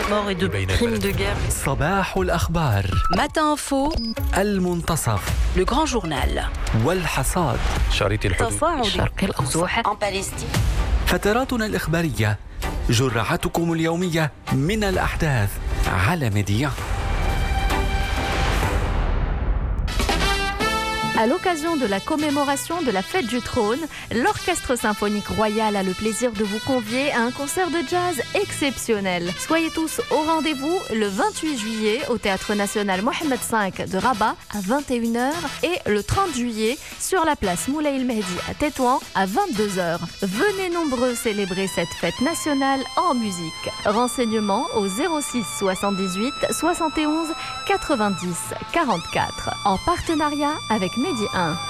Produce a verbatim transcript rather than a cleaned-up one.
morts et de crimes de guerre. صباح الأخبار. Matin Info, المنتصف. le grand journal. والحصاد. شريط الحدود. تصاعد الشرق الأوسط. En Palestine. فتراتنا الإخبارية، جرعتكم اليومية من الأحداث على ميديا. À l'occasion de la commémoration de la fête du trône, l'Orchestre symphonique royal a le plaisir de vous convier à un concert de jazz exceptionnel. Soyez tous au rendez-vous le vingt-huit juillet au Théâtre national Mohamed cinq de Rabat à vingt et une heures et le trente juillet sur la place Moulay El Mehdi à Tétouan à vingt-deux heures. Venez nombreux célébrer cette fête nationale en musique. Renseignements au zéro six soixante-dix-huit soixante et onze quatre-vingt-dix quarante-quatre en partenariat avec Medi un.